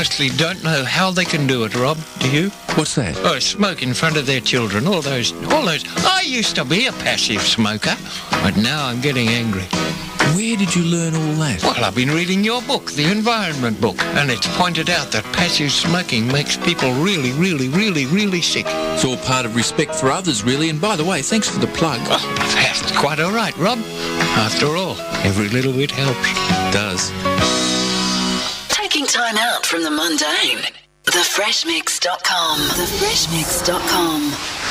honestly don't know how they can do it, Rob. Do you? What's that? Oh, smoke in front of their children. All those. I used to be a passive smoker, but now I'm getting angry. Where did you learn all that? Well, I've been reading your book, the Environment book, and it's pointed out that passive smoking makes people really, really, really, really sick. It's all part of respect for others, really. And by the way, thanks for the plug. Oh, that's quite all right, Rob. After all, every little bit helps. It does. Taking time out from the mundane. TheFreshMix.com. TheFreshMix.com.